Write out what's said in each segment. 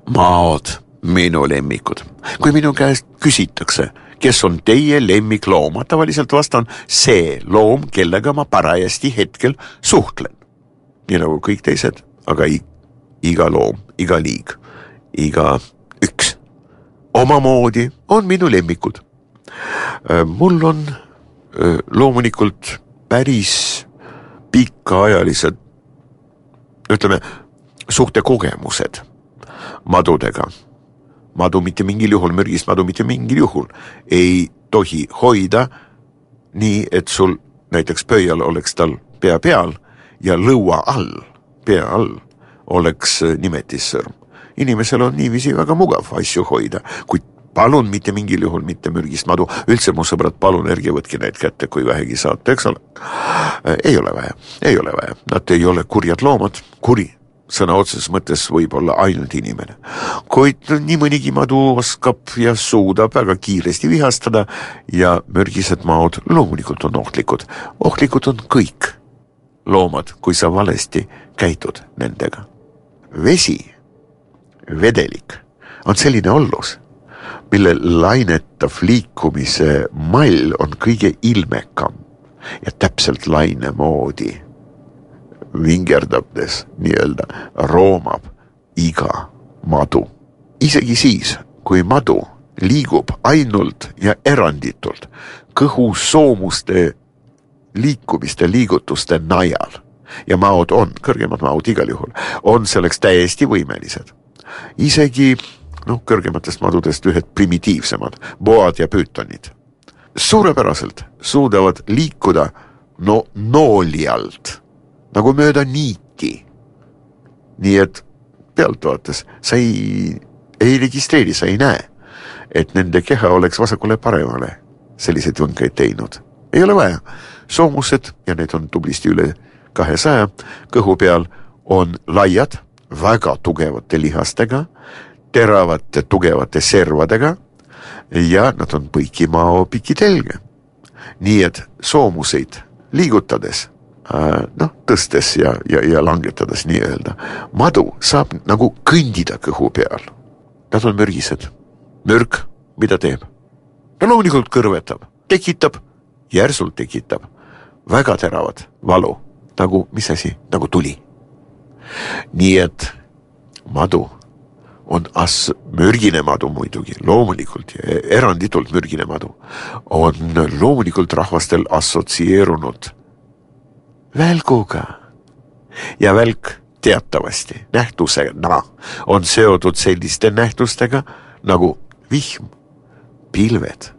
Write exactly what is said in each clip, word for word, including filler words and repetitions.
Maod, minu lemmikud. Kui minu käest küsitakse, kes on teie lemmikloom, ma tavaliselt vastan see loom, kellega ma parajasti hetkel suhtlen. Nii nagu kõik teised, aga iga loom, iga liig, iga üks. Omamoodi on minu lemmikud. Mul on loomulikult päris pikaajalised, ütleme, suhtekogemused madudega. Madu mitte mingil juhul, mürgist madu mitte mingil juhul ei tohi hoida nii, et sul näiteks pöial oleks tal pea peal ja lõua all, pea all oleks nimetissõrm. Inimesel on niiviisi väga mugav asju hoida, kuid palun mitte mingil juhul mitte mürgist madu. Üldse mu sõbrad, palun ärge võtke neid kätte, kui vähegi saate, eks ole. Ei ole vaja, ei ole vaja. Nad ei ole kurjad loomad, kuri. Sõna otseses mõttes võib olla ainult inimene. Kuid nii mõnigi madu oskab ja suudab väga kiiresti vihastada ja mürgised maod loomulikult on ohtlikud. Ohtlikud on kõik loomad, kui sa valesti käitud nendega. Vesi, vedelik, on selline ollus, mille lainetav liikumise mall on kõige ilmekam ja täpselt laine moodi vingerdades nii-öelda roomab iga madu. Isegi siis, kui madu liigub ainult ja eranditult kõhu soomuste liikumiste liigutuste najal ja maod on, kõrgemad maod igal juhul, on selleks täiesti võimelised. Isegi no, kõrgematest madudest ühed primitiivsemad, boad ja püütonid. Suurepäraselt suudavad liikuda no nooljalt, nagu mööda niiti. Nii et pealt vaates sa ei, ei registreeri, sa ei näe, et nende keha oleks vasakule paremale selliseid võnkeid teinud. Ei ole vaja. Soomused, ja need on tublisti üle kahesaja, kõhu peal on laiad, väga tugevate lihastega, teravate tugevate servadega ja nad on põiki mao pikitelge. Nii et soomuseid liigutades noh, tõstes ja, ja, ja langetades nii öelda. Madu saab nagu kõndida kõhu peal. Nad on mürgised. Mürk, mida teeb? Ta loomulikult kõrvetab, tekitab, järsult tekitab väga teravad valu, nagu mis asi, nagu tuli. Nii et madu on as, mürgine madu muidugi, loomulikult ja eranditult mürgine madu, on loomulikult rahvastel assotsieerunud välguga. Ja välk teatavasti nähtusena on seotud selliste nähtustega nagu vihm, pilved,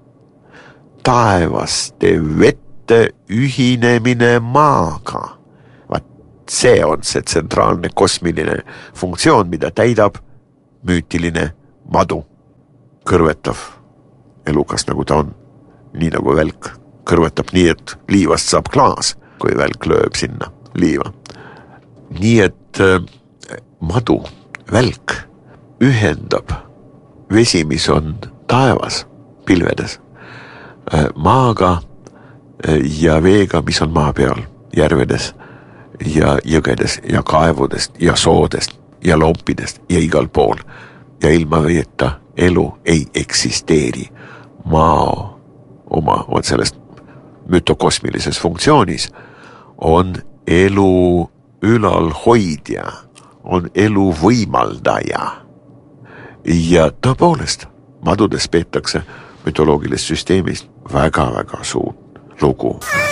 taevaste vette ühinemine maaga. Vaat see on see tsentraalne kosmiline funktsioon, mida täidab müütiline madu. Kõrvetav elukas nagu ta on, nii nagu välk kõrvetab nii, et liivast saab klaas, kui välk lööb sinna liiva. Nii et äh, madu, välk ühendab vesi, mis on taevas, pilvedes, äh, maaga äh, ja veega, mis on maa peal, järvedes ja jõgedes ja kaevudest ja soodest ja lompidest ja igal pool. Ja ilma veeta elu ei eksisteeri. Maa oma on sellest mütokosmilises funktsioonis on elu ülalhoidja, on elu võimaldaja. Ja tõepoolest, madudes peetakse mütoloogilist süsteemist väga-väga suur lugu.